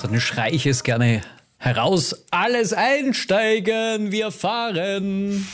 dann schreie ich es gerne heraus. Alles einsteigen, wir fahren.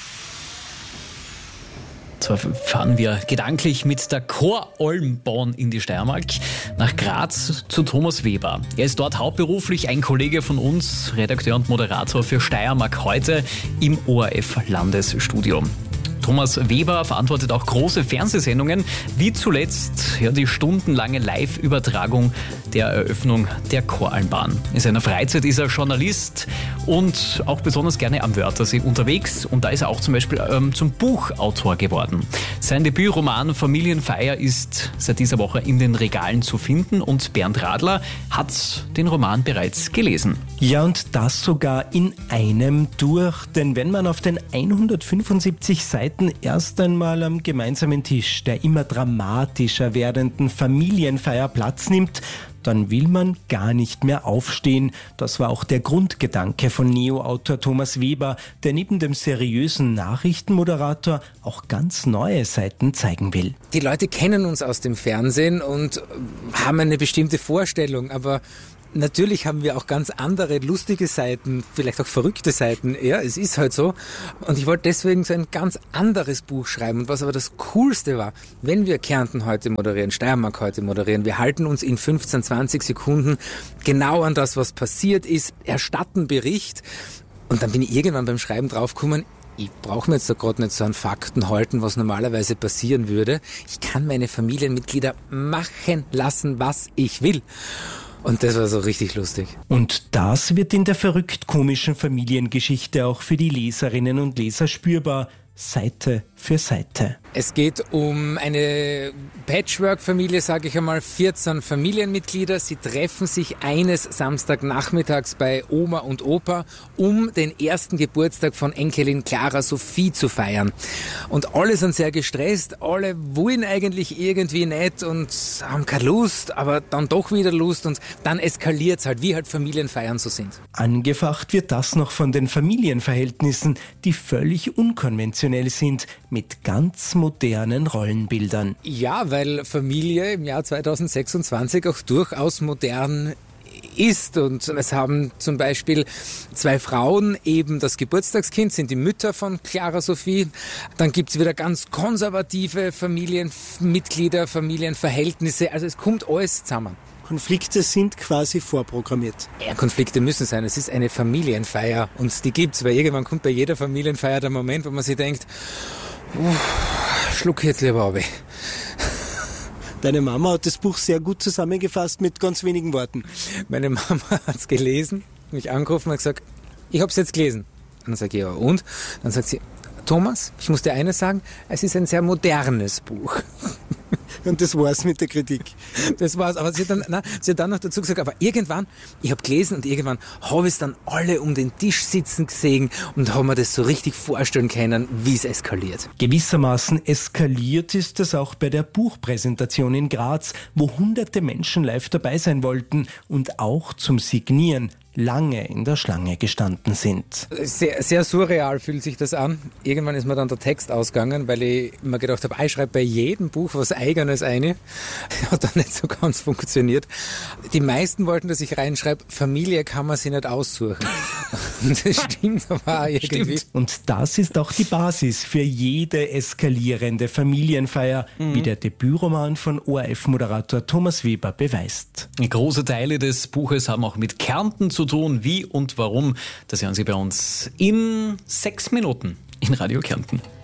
Zwar fahren wir gedanklich mit der Chor-Olmbahn in die Steiermark nach Graz zu Thomas Weber. Er ist dort hauptberuflich ein Kollege von uns, Redakteur und Moderator für Steiermark heute im ORF-Landesstudio. Thomas Weber verantwortet auch große Fernsehsendungen, wie zuletzt die stundenlange Live-Übertragung der Eröffnung der Choralmbahn. In seiner Freizeit ist er Journalist und auch besonders gerne am Wörthersee unterwegs. Und da ist er auch zum Beispiel zum Buchautor geworden. Sein Debütroman Familienfeier ist seit dieser Woche in den Regalen zu finden und Bernd Radler hat den Roman bereits gelesen. Ja, und das sogar in einem durch. Denn wenn man auf den 175 Seiten erst einmal am gemeinsamen Tisch der immer dramatischer werdenden Familienfeier Platz nimmt, dann will man gar nicht mehr aufstehen. Das war auch der Grundgedanke von Neo-Autor Thomas Weber, der neben dem seriösen Nachrichtenmoderator auch ganz neue Seiten zeigen will. Die Leute kennen uns aus dem Fernsehen und haben eine bestimmte Vorstellung, aber natürlich haben wir auch ganz andere lustige Seiten, vielleicht auch verrückte Seiten. Ja, es ist halt so. Und ich wollte deswegen so ein ganz anderes Buch schreiben. Und was aber das Coolste war, wenn wir Kärnten heute moderieren, Steiermark heute moderieren, wir halten uns in 15, 20 Sekunden genau an das, was passiert ist, erstatten Bericht. Und dann bin ich irgendwann beim Schreiben draufgekommen, ich brauche mir jetzt da gerade nicht so an Fakten halten, was normalerweise passieren würde. Ich kann meine Familienmitglieder machen lassen, was ich will. Und das war so richtig lustig. Und das wird in der verrückt-komischen Familiengeschichte auch für die Leserinnen und Leser spürbar, Seite für Seite. Es geht um eine Patchwork-Familie, sage ich einmal, 14 Familienmitglieder. Sie treffen sich eines Samstagnachmittags bei Oma und Opa, um den ersten Geburtstag von Enkelin Clara Sophie zu feiern. Und alle sind sehr gestresst, alle wollen eigentlich irgendwie nicht und haben keine Lust, aber dann doch wieder Lust und dann eskaliert es halt, wie halt Familienfeiern so sind. Angefacht wird das noch von den Familienverhältnissen, die völlig unkonventionell sind, mit ganz modernen Rollenbildern. Ja, weil Familie im Jahr 2026 auch durchaus modern ist und es haben zum Beispiel 2 Frauen eben das Geburtstagskind, sind die Mütter von Clara Sophie. Dann gibt es wieder ganz konservative Familienmitglieder, Familienverhältnisse, also es kommt alles zusammen. Konflikte sind quasi vorprogrammiert. Ja, Konflikte müssen sein. Es ist eine Familienfeier und die gibt's, weil irgendwann kommt bei jeder Familienfeier der Moment, wo man sich denkt, schluck jetzt lieber ab. Deine Mama hat das Buch sehr gut zusammengefasst mit ganz wenigen Worten. Meine Mama hat's gelesen, mich angerufen und gesagt, ich hab's jetzt gelesen. Und dann sage ich, ja und? Dann sagt sie, Thomas, ich muss dir eines sagen, es ist ein sehr modernes Buch. Und das war's mit der Kritik. Das war's. Aber sie hat dann noch dazu gesagt, aber irgendwann, ich habe gelesen und irgendwann habe ich es dann alle um den Tisch sitzen gesehen und haben mir das so richtig vorstellen können, wie es eskaliert. Gewissermaßen eskaliert ist es auch bei der Buchpräsentation in Graz, wo hunderte Menschen live dabei sein wollten und auch zum Signieren lange in der Schlange gestanden sind. Sehr, sehr surreal fühlt sich das an. Irgendwann ist mir dann der Text ausgegangen, weil ich mir gedacht habe, ich schreibe bei jedem Buch was Eigenes ein. Hat dann nicht so ganz funktioniert. Die meisten wollten, dass ich reinschreibe, Familie kann man sich nicht aussuchen. Und das stimmt aber auch irgendwie. Stimmt. Und das ist auch die Basis für jede eskalierende Familienfeier, wie der Debütroman von ORF-Moderator Thomas Weber beweist. Große Teile des Buches haben auch mit Kärnten zu tun. Wie und warum, das hören Sie bei uns in 6 Minuten in Radio Kärnten.